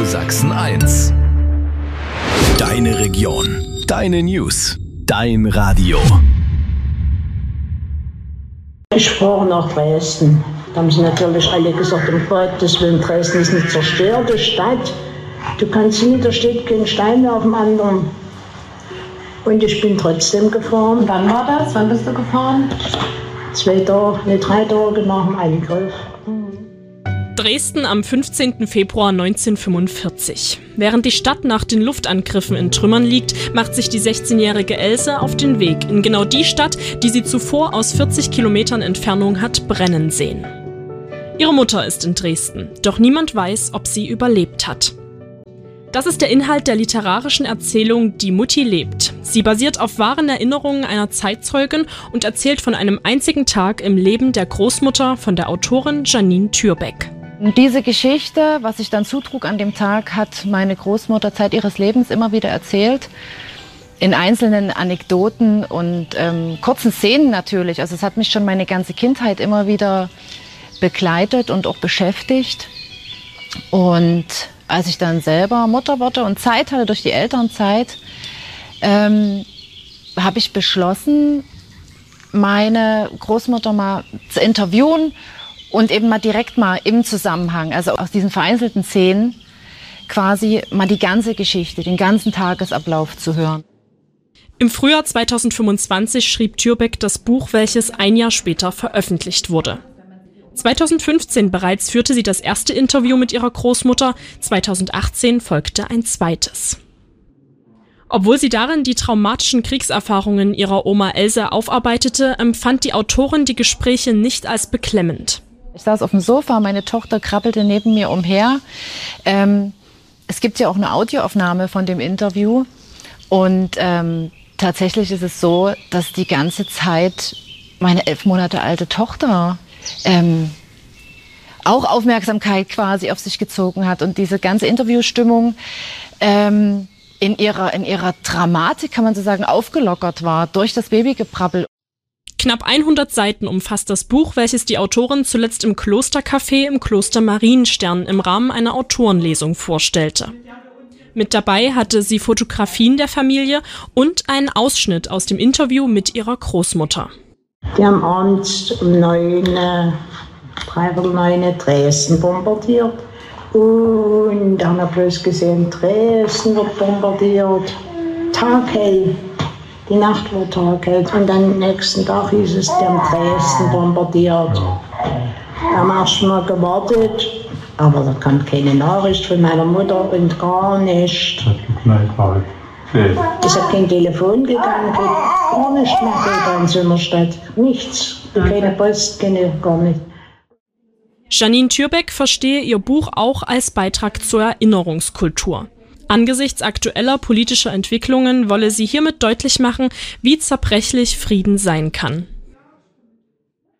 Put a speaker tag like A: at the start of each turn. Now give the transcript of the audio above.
A: Sachsen-1. Deine Region, deine News, dein Radio.
B: Ich fahre nach Dresden. Da haben sie natürlich alle gesagt, um Gottes Willen, Dresden ist eine zerstörte Stadt. Du kannst in der Stadt keinen Stein mehr auf dem anderen. Und ich bin trotzdem gefahren.
C: Wann war das? Wann bist du gefahren?
B: 3 Tage nach dem Angriff.
D: Dresden am 15. Februar 1945. Während die Stadt nach den Luftangriffen in Trümmern liegt, macht sich die 16-jährige Else auf den Weg in genau die Stadt, die sie zuvor aus 40 Kilometern Entfernung hat brennen sehen. Ihre Mutter ist in Dresden, doch niemand weiß, ob sie überlebt hat. Das ist der Inhalt der literarischen Erzählung Die Mutti lebt. Sie basiert auf wahren Erinnerungen einer Zeitzeugin und erzählt von einem einzigen Tag im Leben der Großmutter von der Autorin Janine Türbeck.
C: Diese Geschichte, was sich dann zutrug an dem Tag, hat meine Großmutter Zeit ihres Lebens immer wieder erzählt. In einzelnen Anekdoten und kurzen Szenen natürlich. Also es hat mich schon meine ganze Kindheit immer wieder begleitet und auch beschäftigt. Und als ich dann selber Mutter wurde und Zeit hatte durch die Elternzeit, habe ich beschlossen, meine Großmutter mal zu interviewen und eben mal direkt mal im Zusammenhang, also aus diesen vereinzelten Szenen, quasi mal die ganze Geschichte, den ganzen Tagesablauf zu hören.
D: Im Frühjahr 2025 schrieb Türbeck das Buch, welches ein Jahr später veröffentlicht wurde. 2015 bereits führte sie das erste Interview mit ihrer Großmutter, 2018 folgte ein zweites. Obwohl sie darin die traumatischen Kriegserfahrungen ihrer Oma Else aufarbeitete, empfand die Autorin die Gespräche nicht als beklemmend.
C: Ich saß auf dem Sofa, meine Tochter krabbelte neben mir umher. Es gibt ja auch eine Audioaufnahme von dem Interview und tatsächlich ist es so, dass die ganze Zeit meine 11 Monate alte Tochter auch Aufmerksamkeit quasi auf sich gezogen hat und diese ganze Interviewstimmung in ihrer Dramatik, kann man so sagen, aufgelockert war durch das Babygeprabbel.
D: Knapp 100 Seiten umfasst das Buch, welches die Autorin zuletzt im Klostercafé im Kloster Marienstern im Rahmen einer Autorenlesung vorstellte. Mit dabei hatte sie Fotografien der Familie und einen Ausschnitt aus dem Interview mit ihrer Großmutter.
B: Die haben abends um 9 Dresden bombardiert. Und da haben wir bloß gesehen, Dresden wird bombardiert. Taghell. Die Nacht war taghell. Und dann am nächsten Tag hieß es, die haben Dresden bombardiert. Wir haben erst mal gewartet, aber da kam keine Nachricht von meiner Mutter und gar nichts. Es hat kein Telefon gegangen, gar nichts mehr in so einer Stadt. Nichts. Keine Post, gar nicht.
D: Janine Türbeck verstehe ihr Buch auch als Beitrag zur Erinnerungskultur. Angesichts aktueller politischer Entwicklungen wolle sie hiermit deutlich machen, wie zerbrechlich Frieden sein kann.